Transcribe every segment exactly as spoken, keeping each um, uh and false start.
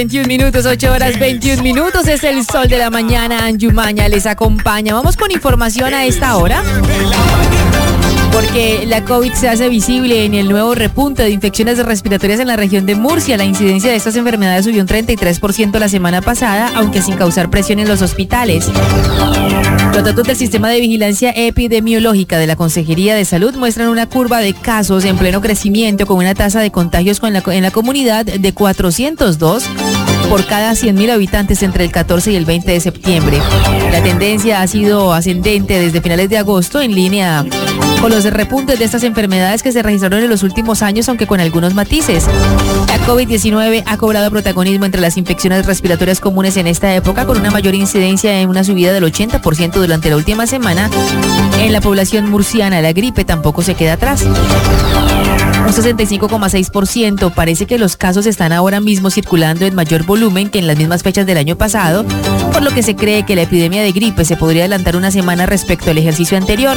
veintiún minutos, ocho horas veintiún minutos, es el sol de la mañana. Anjumaña les acompaña. Vamos con información a esta hora, porque la COVID se hace visible en el nuevo repunte de infecciones respiratorias en la región de Murcia. La incidencia de estas enfermedades subió un treinta y tres por ciento la semana pasada, aunque sin causar presión en los hospitales. Los datos del Sistema de Vigilancia Epidemiológica de la Consejería de Salud muestran una curva de casos en pleno crecimiento, con una tasa de contagios con la, en la comunidad de cuatrocientos dos por cada cien mil habitantes entre el catorce y el veinte de septiembre. La tendencia ha sido ascendente desde finales de agosto, en línea con los repuntes de estas enfermedades que se registraron en los últimos años, aunque con algunos matices. La COVID diecinueve ha cobrado protagonismo entre las infecciones respiratorias comunes en esta época, con una mayor incidencia en una subida del ochenta por ciento durante la última semana. En la población murciana, la gripe tampoco se queda atrás. Un sesenta y cinco coma seis por ciento. Parece que los casos están ahora mismo circulando en mayor volumen que en las mismas fechas del año pasado, por lo que se cree que la epidemia de gripe se podría adelantar una semana respecto al ejercicio anterior.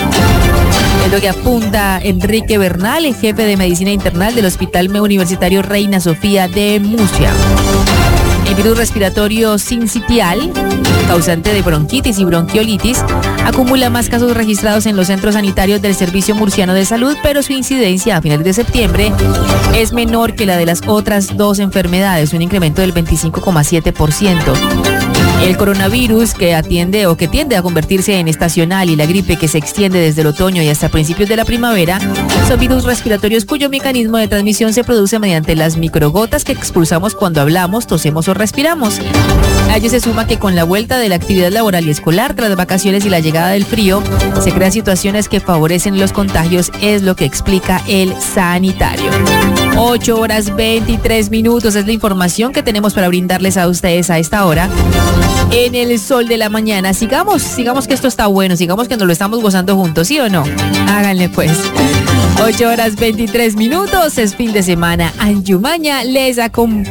Es lo que apunta Enrique Bernal, el jefe de medicina internal del Hospital Universitario Reina Sofía de Murcia. El virus respiratorio sincitial, causante de bronquitis y bronquiolitis, acumula más casos registrados en los centros sanitarios del Servicio Murciano de Salud, pero su incidencia a finales de septiembre es menor que la de las otras dos enfermedades, un incremento del veinticinco coma siete por ciento. El coronavirus, que atiende o que tiende a convertirse en estacional, y la gripe, que se extiende desde el otoño y hasta principios de la primavera, son virus respiratorios cuyo mecanismo de transmisión se produce mediante las microgotas que expulsamos cuando hablamos, tosemos o respiramos. A ello se suma que con la vuelta de la actividad laboral y escolar tras las vacaciones y la llegada del frío, se crean situaciones que favorecen los contagios, es lo que explica el sanitario. ocho horas veintitrés minutos es la información que tenemos para brindarles a ustedes a esta hora en el sol de la mañana. Sigamos, sigamos que esto está bueno, sigamos que nos lo estamos gozando juntos, ¿sí o no? Háganle pues. ocho horas veintitrés minutos, es fin de semana. Anjumaña les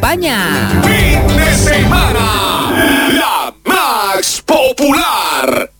acompaña. Fin de semana, la más popular.